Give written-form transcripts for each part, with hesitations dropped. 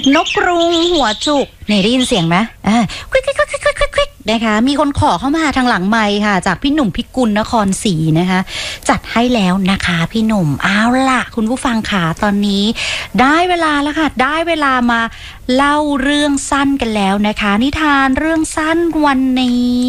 นกกรุงหัวจุกเนี่ยได้ยินเสียงไหมควิกควิกควิกควิกควิกนะคะมีคนขอเข้ามาทางหลังไมค์ค่ะจากพี่หนุ่มพิกุลนครศรีนะคะจัดให้แล้วนะคะพี่หนุ่มเอาล่ะคุณผู้ฟังค่ะตอนนี้ได้เวลาแล้วค่ะได้เวลามาเล่าเรื่องสั้นกันแล้วนะคะนิทานเรื่องสั้นวันนี้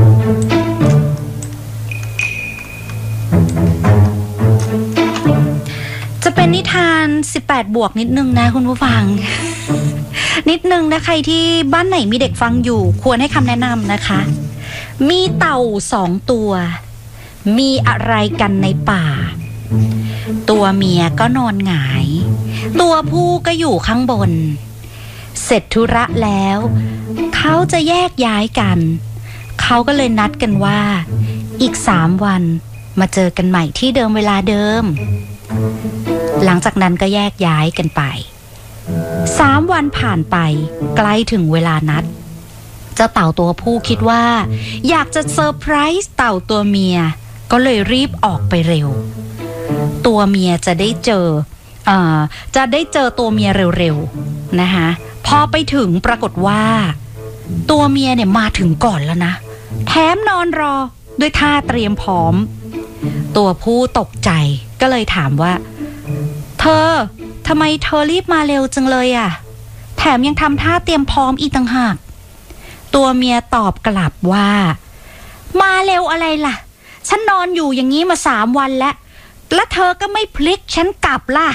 จะเป็นนิทาน18บวกนิดนึงนะคุณผู้ฟัง นิดนึงนะใครที่บ้านไหนมีเด็กฟังอยู่ควรให้คำแนะนำนะคะมีเต่า2ตัวมีอะไรกันในป่าตัวเมียก็นอนหงายตัวผู้ก็อยู่ข้างบนเสร็จธุระแล้วเขาจะแยกย้ายกันเขาก็เลยนัดกันว่าอีก3วันมาเจอกันใหม่ที่เดิมเวลาเดิมหลังจากนั้นก็แยกย้ายกันไป3วันผ่านไปใกล้ถึงเวลานัดเจ้าเต่าตัวผู้คิดว่าอยากจะเซอร์ไพรส์เต่าตัวเมียก็เลยรีบออกไปเร็วตัวเมียจะได้เจอตัวเมียเร็วๆนะคะพอไปถึงปรากฏว่าตัวเมียเนี่ยมาถึงก่อนแล้วนะแถมนอนรอด้วยท่าเตรียมพร้อมตัวผู้ตกใจก็เลยถามว่าเธอทำไมเธอรีบมาเร็วจังเลยอ่ะแถมยังทำท่าเตรียมพร้อมอีกต่างหากตัวเมียตอบกลับว่ามาเร็วอะไรล่ะฉันนอนอยู่อย่างนี้มา3วันแล้วเธอก็ไม่พลิกฉันกลับล่ะ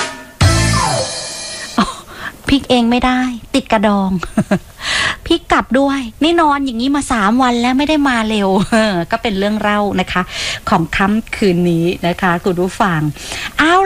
พลิกเองไม่ได้ติดกระดองพลิกกลับด้วยนี่นอนอย่างนี้มา3วันแล้วไม่ได้มาเร็วก็เป็นเรื่องเล่านะคะของค่ำคืนนี้นะคะคุณผู้ฟังเอา